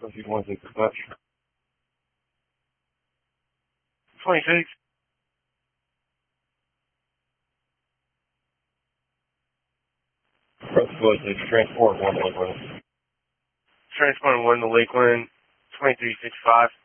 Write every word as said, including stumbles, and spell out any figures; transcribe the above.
Proceed one six dispatch. twenty-six. Proceed one six, transport one to Lakeland. Transport one to Lakeland, twenty-three sixty-five.